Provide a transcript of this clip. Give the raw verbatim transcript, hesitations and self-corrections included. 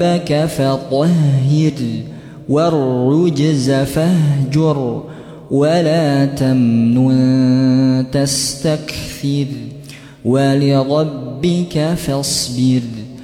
ربك فطهر والرجز فاهجر ولا تمنن تستكثر ولربك فاصبر